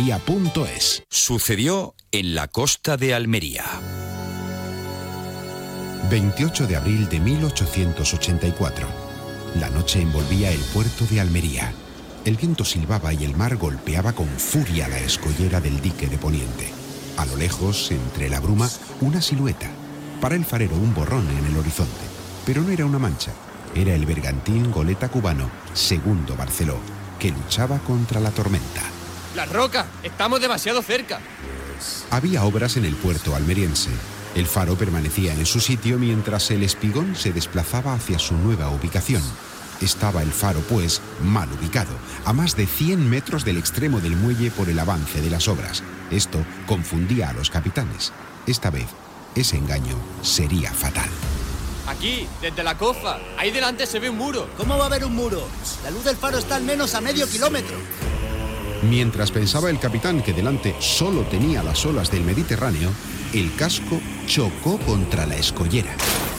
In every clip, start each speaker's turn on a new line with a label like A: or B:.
A: almería.es.
B: Sucedió en la costa de Almería.
A: 28 de abril de 1884. La noche envolvía el puerto de Almería. El viento silbaba y el mar golpeaba con furia la escollera del dique de Poniente. A lo lejos, entre la bruma, una silueta. Para el farero, un borrón en el horizonte. Pero no era una mancha. Era el bergantín goleta cubano Segundo Barceló, que luchaba contra la tormenta.
C: ¡La Roca! ¡Estamos demasiado cerca!
A: Había obras en el puerto almeriense. El faro permanecía en su sitio mientras el espigón se desplazaba hacia su nueva ubicación. Estaba el faro, pues, mal ubicado, a más de 100 metros del extremo del muelle por el avance de las obras. Esto confundía a los capitanes. Esta vez, ese engaño sería fatal.
C: Aquí, desde la cofa, ahí delante se ve un muro.
D: ¿Cómo va a haber un muro? La luz del faro está al menos a medio kilómetro.
A: Mientras pensaba el capitán que delante solo tenía las olas del Mediterráneo, el casco chocó contra la escollera.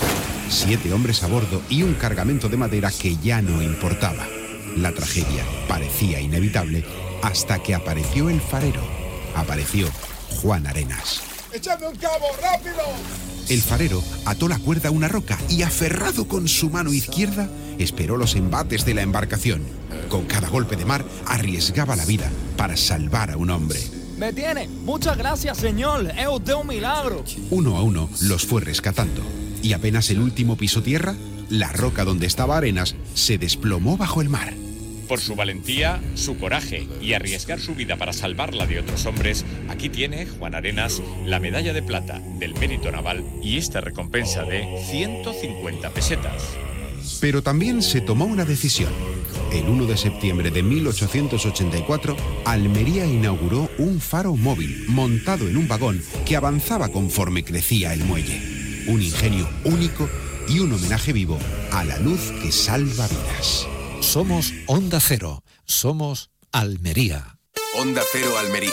A: 7 hombres a bordo y un cargamento de madera que ya no importaba. La tragedia parecía inevitable hasta que apareció el farero. Apareció Juan Arenas.
E: ¡Echadme un cabo, rápido!
A: El farero ató la cuerda a una roca y, aferrado con su mano izquierda, esperó los embates de la embarcación. Con cada golpe de mar arriesgaba la vida para salvar a un hombre.
F: ¡Me tiene! ¡Muchas gracias, señor! ¡Es usted un milagro!
A: Uno a uno los fue rescatando. Y apenas el último pisó tierra, la roca donde estaba Arenas se desplomó bajo el mar.
G: Por su valentía, su coraje y arriesgar su vida para salvarla de otros hombres, aquí tiene Juan Arenas la medalla de plata del mérito naval y esta recompensa de 150 pesetas.
A: Pero también se tomó una decisión. El 1 de septiembre de 1884, Almería inauguró un faro móvil montado en un vagón que avanzaba conforme crecía el muelle. Un ingenio único y un homenaje vivo a la luz que salva vidas.
H: Somos Onda Cero, somos Almería.
I: Onda Cero Almería.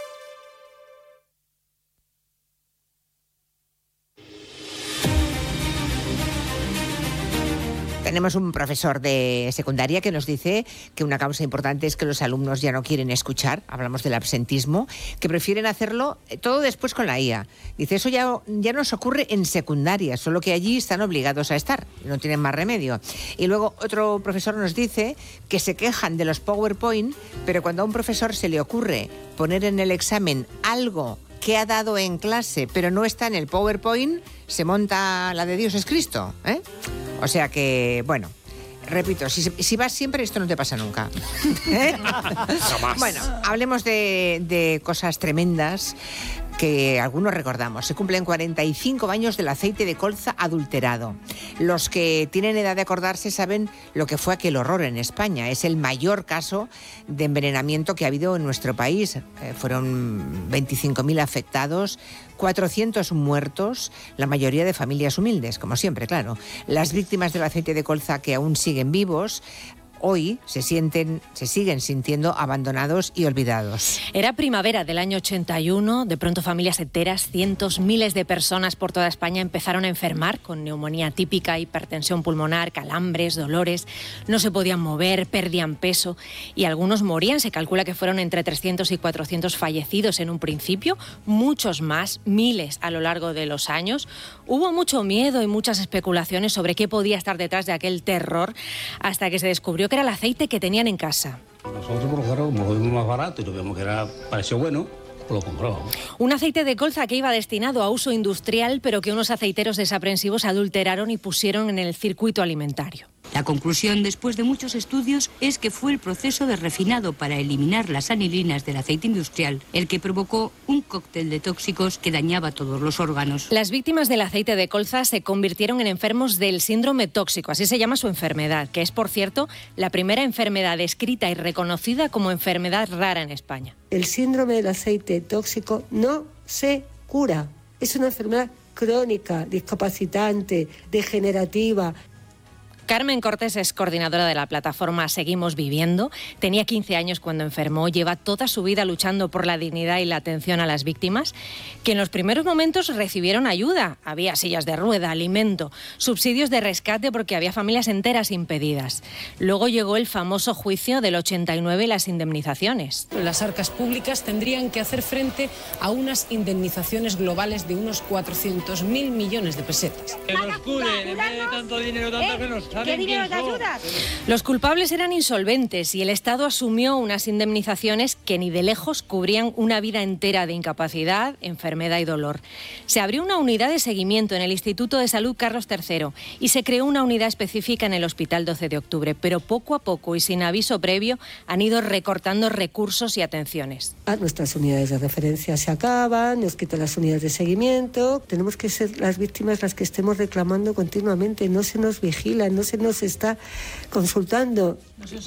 J: Tenemos un profesor de secundaria que nos dice que una causa importante es que los alumnos ya no quieren escuchar, hablamos del absentismo, que prefieren hacerlo todo después con la IA. Dice, eso ya nos ocurre en secundaria, solo que allí están obligados a estar, no tienen más remedio. Y luego otro profesor nos dice que se quejan de los PowerPoint, pero cuando a un profesor se le ocurre poner en el examen algo que ha dado en clase, pero no está en el PowerPoint, se monta la de Dios es Cristo, ¿eh? O sea que, bueno, repito, si vas siempre, esto no te pasa nunca. ¿Eh?
K: Jamás.
J: Bueno, hablemos de cosas tremendas que algunos recordamos. Se cumplen 45 años del aceite de colza adulterado. Los que tienen edad de acordarse saben lo que fue aquel horror en España. Es el mayor caso de envenenamiento que ha habido en nuestro país. Fueron 25.000 afectados, 400 muertos, la mayoría de familias humildes, como siempre, claro. Las víctimas del aceite de colza que aún siguen vivos, hoy se siguen sintiendo abandonados y olvidados.
L: Era primavera del año 81, de pronto familias enteras, cientos, miles de personas por toda España empezaron a enfermar con neumonía típica, hipertensión pulmonar, calambres, dolores, no se podían mover, perdían peso y algunos morían. Se calcula que fueron entre 300 y 400 fallecidos en un principio, muchos más, miles a lo largo de los años. Hubo mucho miedo y muchas especulaciones sobre qué podía estar detrás de aquel terror hasta que se descubrió que era el aceite que tenían en casa.
M: Nosotros, por claro, como lo vimos más barato y lo vimos que pareció bueno, pues lo compramos.
L: Un aceite de colza que iba destinado a uso industrial, pero que unos aceiteros desaprensivos adulteraron y pusieron en el circuito alimentario.
N: La conclusión, después de muchos estudios, es que fue el proceso de refinado para eliminar las anilinas del aceite industrial el que provocó un cóctel de tóxicos que dañaba todos los órganos.
L: Las víctimas del aceite de colza se convirtieron en enfermos del síndrome tóxico, así se llama su enfermedad, que es, por cierto, la primera enfermedad descrita y reconocida como enfermedad rara en España.
O: El síndrome del aceite tóxico no se cura. Es una enfermedad crónica, discapacitante, degenerativa.
L: Carmen Cortés es coordinadora de la plataforma Seguimos Viviendo. Tenía 15 años cuando enfermó. Lleva toda su vida luchando por la dignidad y la atención a las víctimas, que en los primeros momentos recibieron ayuda. Había sillas de rueda, alimento, subsidios de rescate porque había familias enteras impedidas. Luego llegó el famoso juicio del 89 y las indemnizaciones.
I: Las arcas públicas tendrían que hacer frente a unas indemnizaciones globales de unos 400.000 millones de pesetas.
K: Que nos curen, en vez de tanto dinero, tanto que nos saben.
P: ¿Qué dinero te ayudas?
L: Los culpables eran insolventes y el Estado asumió unas indemnizaciones que ni de lejos cubrían una vida entera de incapacidad, enfermedad y dolor. Se abrió una unidad de seguimiento en el Instituto de Salud Carlos III y se creó una unidad específica en el Hospital 12 de Octubre, pero poco a poco y sin aviso previo han ido recortando recursos y atenciones.
O: Nuestras unidades de referencia se acaban, nos quitan las unidades de seguimiento. Tenemos que ser las víctimas las que estemos reclamando continuamente. No se nos vigila, no se nos está consultando,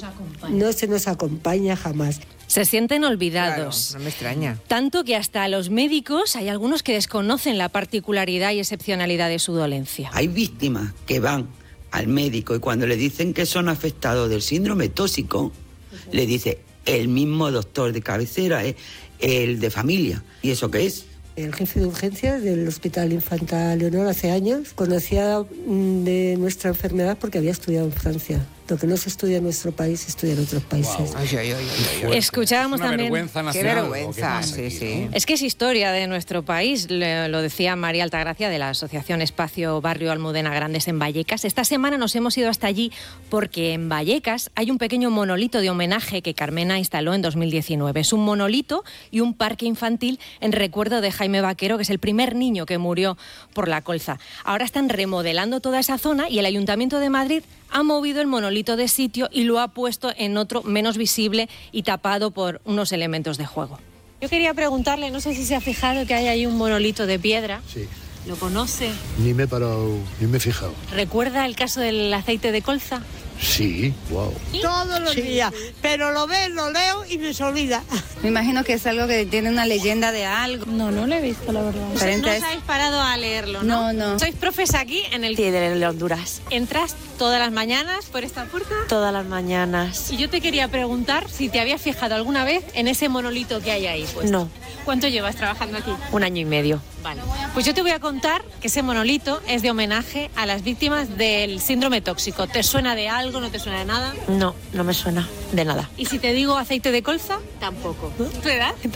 O: no se nos acompaña jamás.
L: Se sienten olvidados.
J: Claro, no me extraña.
L: Tanto que hasta los médicos hay algunos que desconocen la particularidad y excepcionalidad de su dolencia.
Q: Hay víctimas que van al médico y cuando le dicen que son afectados del síndrome tóxico, le dice el mismo doctor de cabecera, el de familia. ¿Y eso qué es?
O: El jefe de urgencias del Hospital Infanta Leonor hace años conocía de nuestra enfermedad porque había estudiado en Francia. Lo que no se estudia en nuestro país se estudia en otros países.
J: Wow. Ay.
L: Escuchábamos también...
R: Vergüenza nacional.
J: Qué vergüenza, sí.
L: Es que es historia de nuestro país, lo decía María Altagracia de la Asociación Espacio Barrio Almudena Grandes en Vallecas. Esta semana nos hemos ido hasta allí porque en Vallecas hay un pequeño monolito de homenaje que Carmena instaló en 2019. Es un monolito y un parque infantil en recuerdo de Jaime Vaquero, que es el primer niño que murió por la colza. Ahora están remodelando toda esa zona y el Ayuntamiento de Madrid ha movido el monolito de sitio y lo ha puesto en otro menos visible y tapado por unos elementos de juego. Yo quería preguntarle, no sé si se ha fijado que hay ahí un monolito de piedra.
S: Sí.
L: ¿Lo conoce?
S: Ni me he fijado.
L: ¿Recuerda el caso del aceite de colza?
S: Sí, wow.
P: Todos los días, pero lo leo y me se olvida.
T: Me imagino que es algo que tiene una leyenda de algo.
L: No lo he visto, la verdad. No os habéis parado a leerlo, ¿no?
T: No.
L: ¿Sois profes aquí en el...
T: Sí, de Honduras.
L: ¿Entras todas las mañanas por esta puerta?
T: Todas las mañanas.
L: Y yo te quería preguntar si te habías fijado alguna vez en ese monolito que hay ahí, pues.
T: No.
L: ¿Cuánto llevas trabajando aquí?
T: 1 año y medio.
L: Vale. Pues yo te voy a contar que ese monolito es de homenaje a las víctimas del síndrome tóxico. ¿Te suena de algo? ¿No te suena de nada?
T: No me suena de nada.
L: ¿Y si te digo aceite de colza? Tampoco. ¿Tu edad?